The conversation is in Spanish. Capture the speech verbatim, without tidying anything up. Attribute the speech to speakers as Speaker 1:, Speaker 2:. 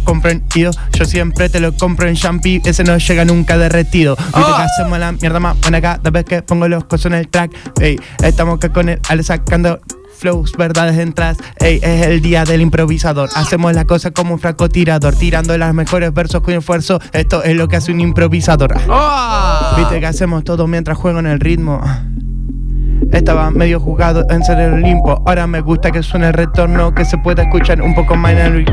Speaker 1: comprendido. Yo siempre te lo compro en Champi, ese no llega nunca derretido. Viste
Speaker 2: Oh.
Speaker 1: que hacemos la mierda más buena cada vez que pongo los cosos en el track. Ey, estamos acá con el Ale sacando flows, verdades entradas. Ey, es el día del improvisador. Hacemos la cosa como un francotirador, tirando los mejores versos con esfuerzo. Esto es lo que hace un improvisador.
Speaker 2: Oh.
Speaker 1: Viste que hacemos todo mientras juego en el ritmo. Estaba medio jugado en ser el Olimpo. Ahora me gusta que suene el retorno, que se pueda escuchar un poco más en el